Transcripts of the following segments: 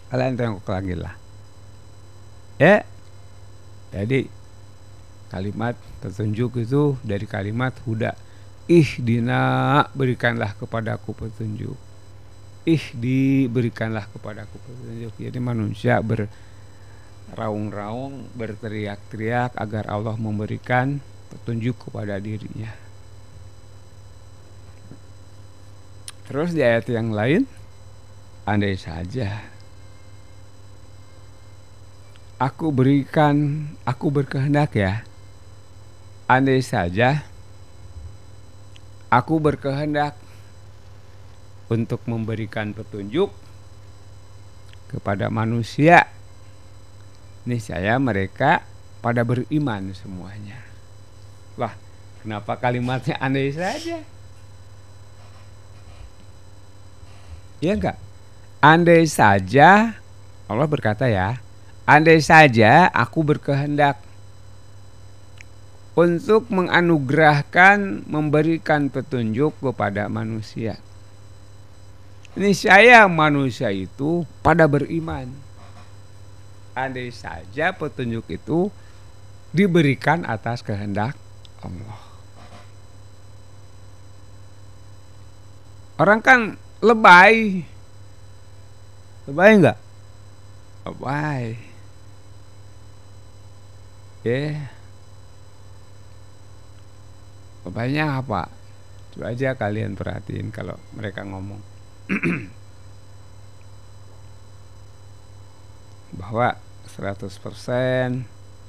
Kalian tengok lagi lah. Ya, jadi kalimat petunjuk itu dari kalimat huda. Ihdina, berikanlah kepadaku petunjuk. Diberikanlah kepadaku petunjuk. Jadi manusia beraung-raung, berteriak-teriak agar Allah memberikan petunjuk kepada dirinya. Terus di ayat yang lain, andai saja aku berkehendak ya. Andai saja aku berkehendak untuk memberikan petunjuk kepada manusia, niscaya mereka pada beriman semuanya. Wah, kenapa kalimatnya andai saja? Ya enggak? Andai saja, Allah berkata ya, andai saja aku berkehendak untuk menganugerahkan, memberikan petunjuk kepada manusia, niscaya manusia itu pada beriman. Andai saja petunjuk itu diberikan atas kehendak Allah. Orang kan lebay. Lebay enggak? Lebay. Lebaynya apa? Coba aja kalian perhatiin kalau mereka ngomong bahwa 100%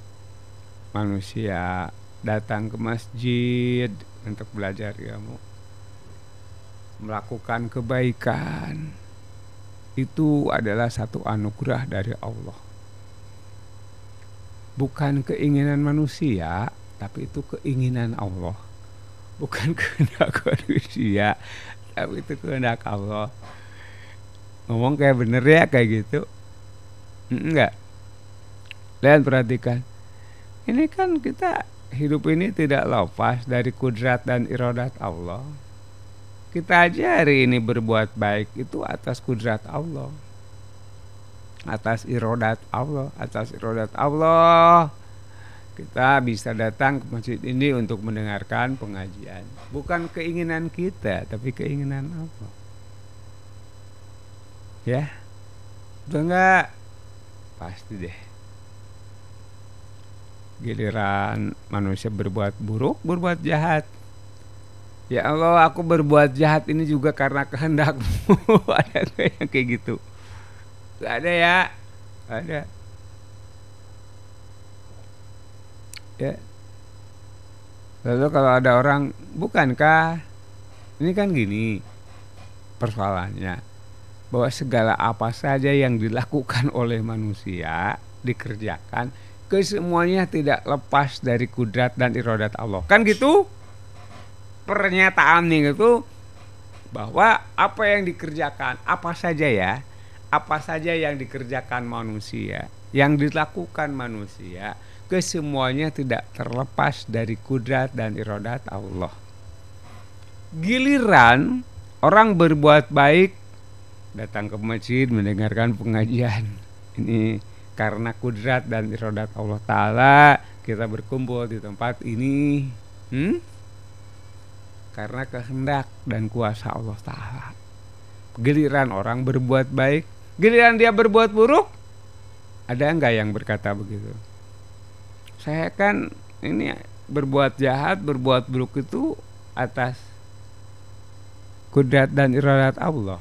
manusia datang ke masjid untuk belajar ilmu, melakukan kebaikan, itu adalah satu anugerah dari Allah. Bukan keinginan manusia, tapi itu keinginan Allah. Bukan kehendak manusia, tapi itu kehendak Allah. Ngomong kayak bener ya kayak gitu? Enggak. Lihat perhatikan. Ini kan kita hidup ini tidak lepas dari kudrat dan iradat Allah. Kita aja hari ini berbuat baik itu atas kudrat Allah, atas iradat Allah, atas iradat Allah. Kita bisa datang ke masjid ini untuk mendengarkan pengajian. Bukan keinginan kita, tapi keinginan Allah. Ya, betul enggak? Pasti deh. Giliran manusia berbuat buruk, berbuat jahat, ya Allah, aku berbuat jahat ini juga karena kehendak-Mu. Ada kayak gitu? Gak ada ya? Gak ada. Ya. Lalu kalau ada orang, bukankah ini kan gini persoalannya, bahwa segala apa saja yang dilakukan oleh manusia, dikerjakan, kesemuanya tidak lepas dari kudrat dan iradat Allah. Kan gitu? Pernyataan itu bahwa apa yang dikerjakan, apa saja ya, apa saja yang dikerjakan manusia, yang dilakukan manusia, kesemuanya tidak terlepas dari kudrat dan iradat Allah. Giliran orang berbuat baik, datang ke masjid mendengarkan pengajian, ini karena kudrat dan iradat Allah Ta'ala kita berkumpul di tempat ini, karena kehendak dan kuasa Allah Ta'ala. Giliran orang berbuat baik, giliran dia berbuat buruk, ada enggak yang berkata begitu? Saya kan ini berbuat jahat, berbuat buruk itu atas kudrat dan iradat Allah.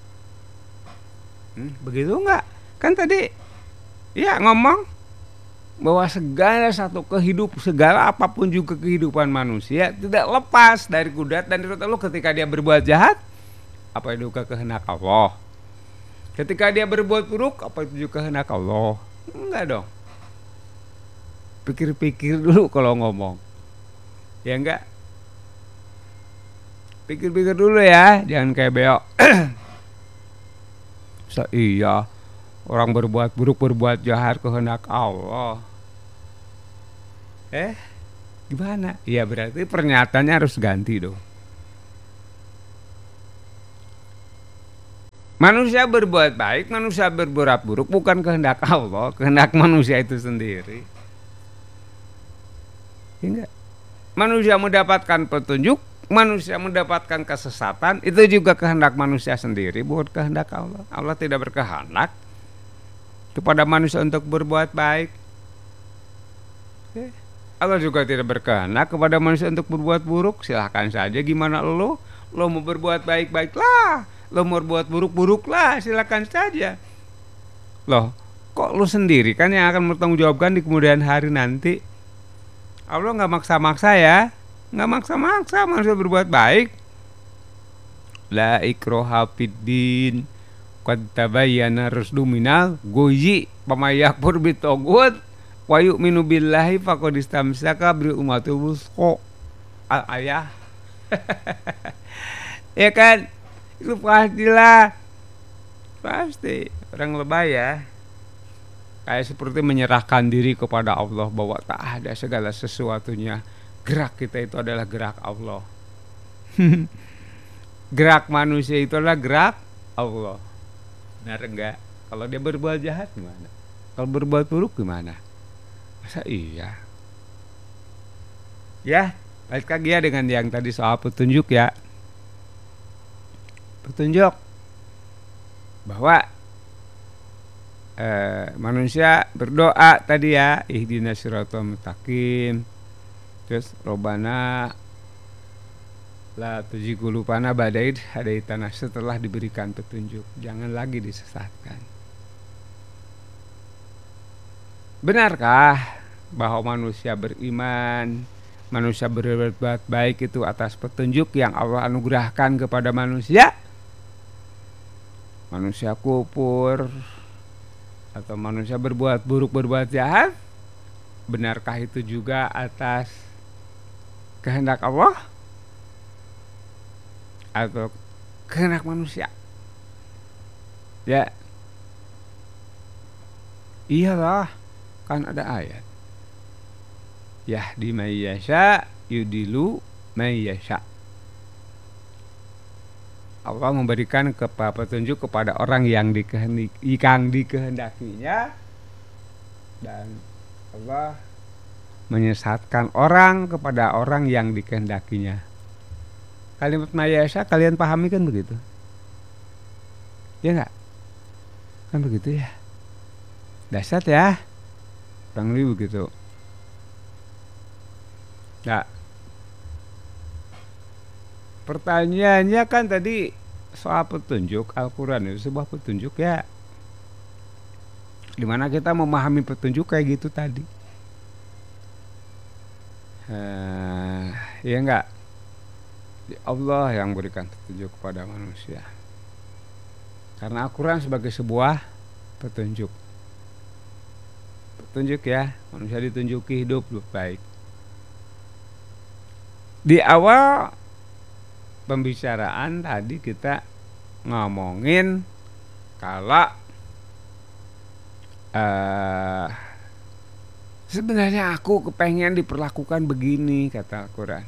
Begitu enggak? Kan tadi ya ngomong bahwa segala satu segala apapun juga kehidupan manusia tidak lepas dari kudrat dan iradat Allah. Ketika dia berbuat jahat, apa itu kehendak Allah? Ketika dia berbuat buruk, apa itu juga kehendak Allah? Enggak dong. Pikir-pikir dulu kalau ngomong. Ya enggak? Pikir-pikir dulu ya, jangan kayak beok. Iya, orang berbuat buruk, berbuat jahat kehendak Allah. Gimana? Ya berarti pernyataannya harus ganti dong. Manusia berbuat baik, manusia berbuat buruk bukan kehendak Allah, kehendak manusia itu sendiri. Enggak. Manusia mendapatkan petunjuk, manusia mendapatkan kesesatan, itu juga kehendak manusia sendiri, bukan kehendak Allah. Allah tidak berkehendak kepada manusia untuk berbuat baik. Allah juga tidak berkehendak kepada manusia untuk berbuat buruk. Silahkan saja gimana lo mau berbuat baik-baiklah, lo mau berbuat buruk-buruklah, silahkan saja. Loh, kok lo sendiri kan yang akan bertanggungjawabkan di kemudian hari nanti. Allah nggak maksa-maksa ya, nggak maksa-maksa manusia berbuat baik. La ikroha fiddin, qad tabayyana rusdu minal ghayyi, faman yakfur bitaghut wa yu'minu billahi faqad istamsaka bil ummatil wusqa. Ayah. Ya kan? Itu pastilah. Pasti orang lebay ya. Kayak seperti menyerahkan diri kepada Allah bahwa tak ada segala sesuatunya. Gerak kita itu adalah gerak Allah. Gerak manusia itu adalah gerak Allah. Benar enggak? Kalau dia berbuat jahat gimana? Kalau berbuat buruk gimana? Masa iya? Ya, balik lagi ya dengan yang tadi soal petunjuk ya. Petunjuk bahwa manusia berdoa tadi ya, ihdinas siratal mustaqim, terus robana la tuzigh qulubana ba'da idh hadaitana, setelah diberikan petunjuk jangan lagi disesatkan. Benarkah bahwa manusia beriman, manusia berbuat baik itu atas petunjuk yang Allah anugerahkan kepada manusia? Manusia kufur atau manusia berbuat buruk, berbuat jahat, benarkah itu juga atas kehendak Allah atau kehendak manusia? Ya, iyalah, kan ada ayat, yahdi may yasha yudilu may yasha. Allah memberikan petunjuk kepada orang yang dikehendakinya, dan Allah menyesatkan orang kepada orang yang dikehendakinya. Kalimat mayasa kalian pahami kan begitu? Ya enggak? Kan begitu ya. Dasar ya. Kurang lebih begitu. Nah, pertanyaannya kan tadi soal petunjuk. Al-Quran itu sebuah petunjuk ya, dimana kita memahami petunjuk kayak gitu tadi. Ya enggak, Allah yang berikan petunjuk kepada manusia, karena Al-Quran sebagai sebuah petunjuk. Petunjuk ya, manusia ditunjuki hidup baik. Di awal pembicaraan tadi kita ngomongin kalau sebenarnya aku kepengen diperlakukan begini, kata Al-Quran.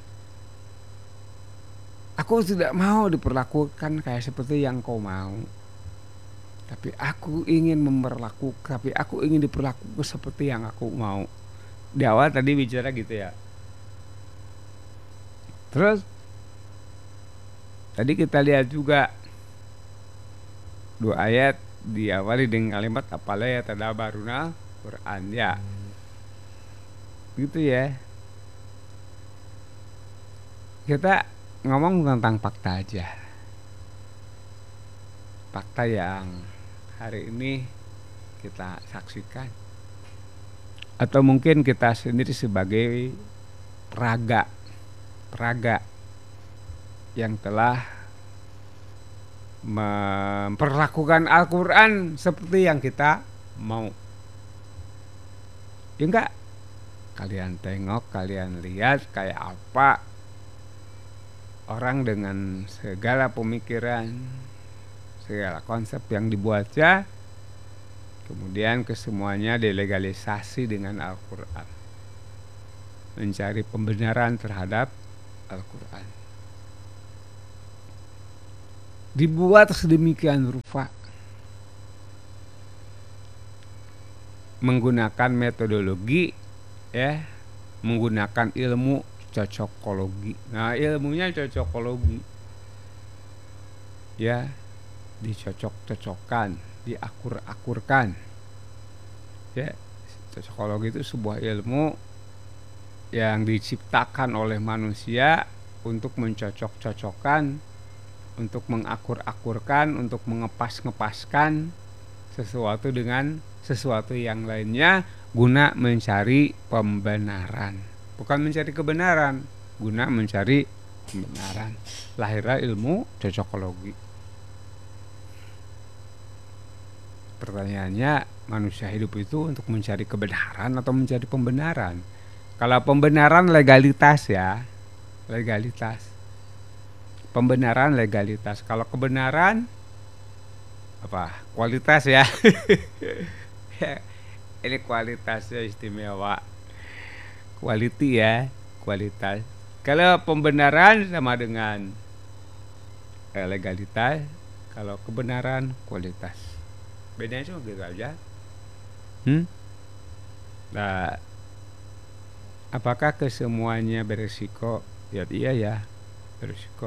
Aku tidak mau diperlakukan kayak seperti yang kau mau, tapi aku ingin diperlakukan seperti yang aku mau. Di awal tadi bicara gitu ya. Terus tadi kita lihat juga dua ayat diawali dengan kalimat apala ya tadabaruna Quran ya. Gitu ya. Kita ngomong tentang fakta aja. Fakta yang hari ini kita saksikan, atau mungkin kita sendiri sebagai peraga yang telah memperlakukan Al-Quran seperti yang kita mau. Ya enggak? Kalian tengok, kalian lihat kayak apa orang dengan segala pemikiran, segala konsep yang dibuatnya, kemudian kesemuanya delegalisasi dengan Al-Quran, mencari pembenaran terhadap Al-Quran. dibuat sedemikian rupa menggunakan metodologi, ya, menggunakan ilmu cocokologi. Nah, ilmunya cocokologi, ya, dicocok-cocokkan, diakur-akurkan, ya. Cocokologi itu sebuah ilmu yang diciptakan oleh manusia untuk mencocok-cocokkan, untuk mengakur-akurkan, untuk mengepas-ngepaskan sesuatu dengan sesuatu yang lainnya guna mencari pembenaran. Bukan mencari kebenaran, guna mencari pembenaran. Lahirlah ilmu cocokologi. Pertanyaannya, manusia hidup itu untuk mencari kebenaran atau mencari pembenaran? Kalau pembenaran legalitas, ya, legalitas. Pembenaran legalitas. Kalau kebenaran apa? Kualitas, ya. Ini kualitasnya istimewa. Quality, ya, kualitas. Kalau pembenaran sama dengan legalitas, kalau kebenaran kualitas. Bedanya cuma gitu aja. Nah, apakah kesemuanya beresiko? Ya, iya, ya, beresiko.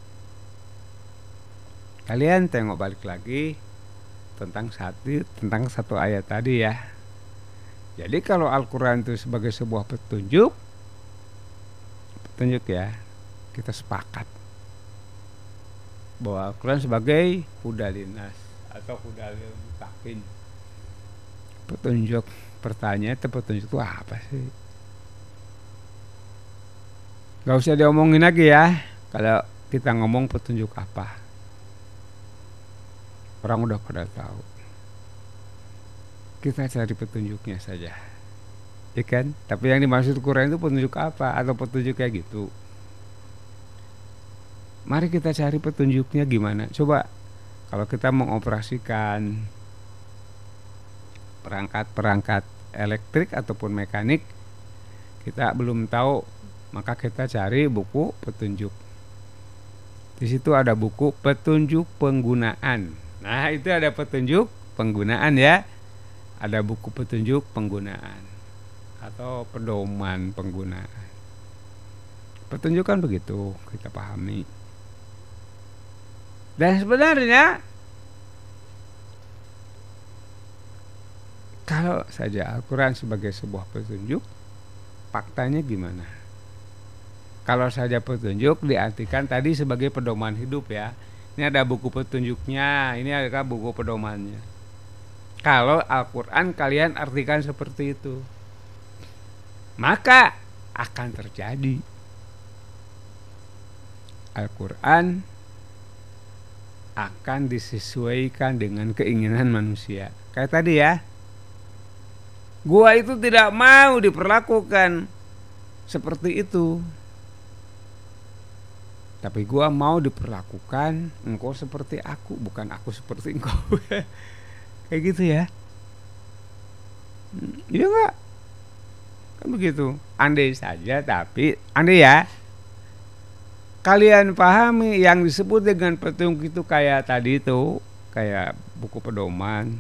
Kalian tengok balik lagi tentang satu ayat tadi, ya. Jadi kalau Al-Quran itu sebagai sebuah petunjuk, ya, kita sepakat bahwa Al-Quran sebagai hudalinas atau hudalil mutakin, petunjuk. Pertanyaan, petunjuk itu apa sih? Gak usah diomongin lagi, ya. Kalau kita ngomong petunjuk apa, orang udah pada tahu. Kita cari petunjuknya saja, ya kan? Tapi yang dimaksud Quran itu petunjuk apa? Atau petunjuk kayak gitu? Mari kita cari petunjuknya gimana. Coba kalau kita mengoperasikan perangkat elektrik ataupun mekanik, kita belum tahu, maka kita cari buku petunjuk. Di situ ada buku petunjuk penggunaan. Nah, itu ada petunjuk penggunaan, ya. Ada buku petunjuk penggunaan atau pedoman penggunaan. Petunjuk kan begitu, kita pahami. Dan sebenarnya kalau saja Al-Quran sebagai sebuah petunjuk, faktanya gimana? Kalau saja petunjuk diartikan tadi sebagai pedoman hidup, ya. Ini ada buku petunjuknya, ini ada buku pedomannya. Kalau Al-Quran kalian artikan seperti itu, maka akan terjadi Al-Quran akan disesuaikan dengan keinginan manusia. Kayak tadi, ya, gua itu tidak mau diperlakukan seperti itu, tapi gua mau diperlakukan engkau seperti aku, bukan aku seperti engkau. Kayak gitu, ya. Iya enggak? Kan begitu. Andai saja, tapi andai, ya, kalian pahami yang disebut dengan petunjuk itu kayak tadi itu, kayak buku pedoman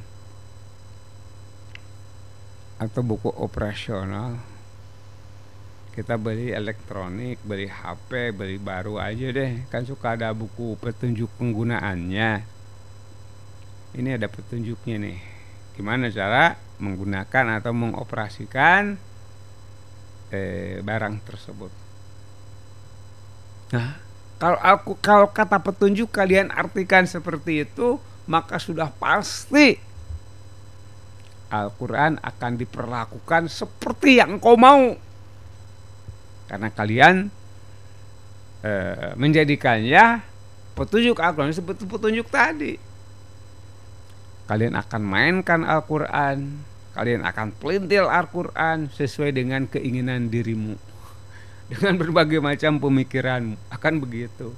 atau buku operasional. Kita beli elektronik, beli HP, beli baru aja deh, kan suka ada buku petunjuk penggunaannya. Ini ada petunjuknya nih, gimana cara menggunakan atau mengoperasikan barang tersebut. Nah, kalau kata petunjuk kalian artikan seperti itu, maka sudah pasti Al-Quran akan diperlakukan seperti yang kau mau, karena kalian menjadikannya petunjuk Al-Quran seperti petunjuk tadi. Kalian akan mainkan Al-Quran, kalian akan pelintir Al-Quran sesuai dengan keinginan dirimu, dengan berbagai macam pemikiranmu, akan begitu.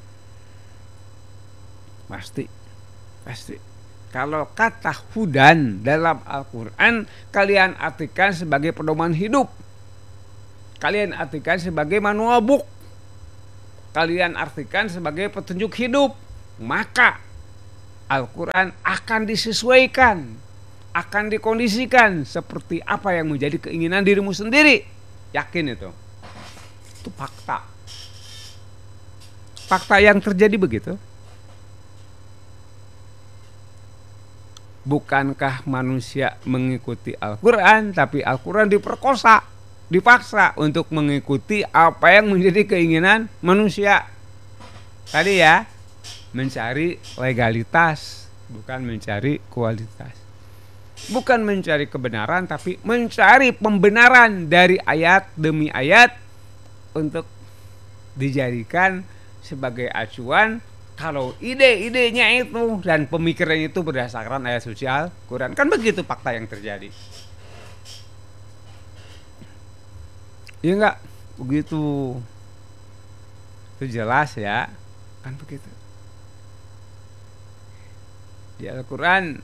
Pasti. Kalau kata hudan dalam Al-Quran kalian artikan sebagai pedoman hidup, kalian artikan sebagai manual book, kalian artikan sebagai petunjuk hidup, maka Al-Quran akan disesuaikan, akan dikondisikan seperti apa yang menjadi keinginan dirimu sendiri. Yakin itu. Itu fakta. Fakta yang terjadi begitu. Bukankah manusia mengikuti Al-Quran, tapi Al-Quran diperkosa, dipaksa untuk mengikuti apa yang menjadi keinginan manusia. Tadi ya, mencari legalitas, bukan mencari kualitas. Bukan mencari kebenaran, tapi mencari pembenaran dari ayat demi ayat untuk dijadikan sebagai acuan kalau ide-idenya itu dan pemikirannya itu berdasarkan ayat suci Al-Quran. Kan begitu fakta yang terjadi. Iya enggak? Begitu. Itu jelas ya. Kan begitu. Di Al-Quran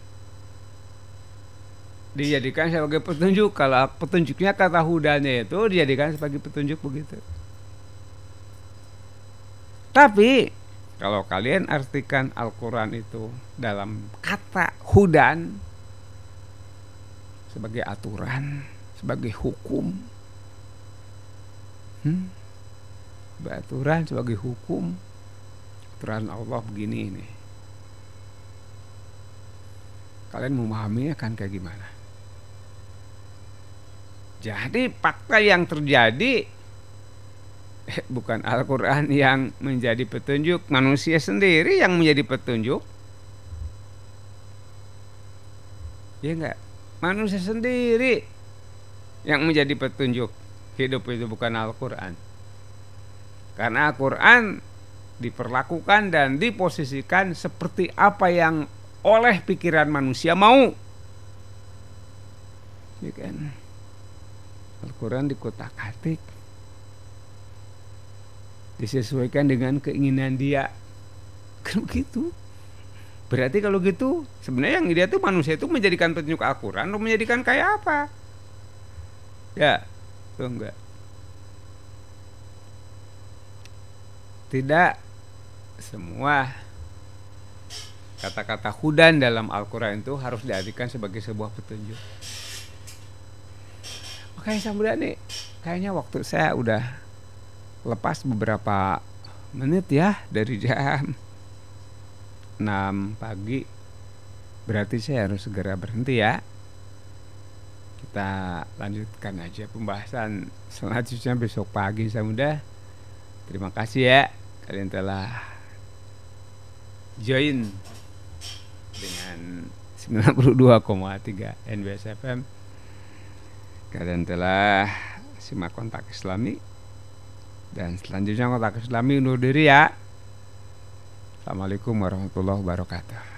dijadikan sebagai petunjuk. Kalau petunjuknya kata hudanya itu dijadikan sebagai petunjuk begitu. Tapi kalau kalian artikan Al-Quran itu dalam kata hudan sebagai aturan, sebagai hukum, sebagai aturan, sebagai hukum, aturan Allah begini ini. Kalian memahaminya kan kayak gimana? Jadi fakta yang terjadi bukan Al-Quran yang menjadi petunjuk, manusia sendiri yang menjadi petunjuk. Ya enggak? Manusia sendiri yang menjadi petunjuk. Hidup itu bukan Al-Quran. Karena Al-Quran diperlakukan dan diposisikan seperti apa yang oleh pikiran manusia mau. Ya kan? Al-Quran dikotak-katik, disesuaikan dengan keinginan dia. Kan begitu. Berarti kalau gitu sebenarnya yang dia tuh manusia itu menjadikan petunjuk Al-Quran atau menjadikan kayak apa? Ya, itu enggak. Tidak semua kata-kata hudan dalam Al-Quran itu harus diartikan sebagai sebuah petunjuk. Makanya saya nih, kayaknya waktu saya udah lepas beberapa menit ya dari jam 6 pagi. Berarti saya harus segera berhenti ya. Kita lanjutkan aja pembahasan selanjutnya besok pagi Samuda. Terima kasih ya kalian telah join dengan 92,3 NBS FM. Kalian telah simak Kontak Islami. Dan selanjutnya Kontak Islami undur diri ya. Assalamualaikum warahmatullahi wabarakatuh.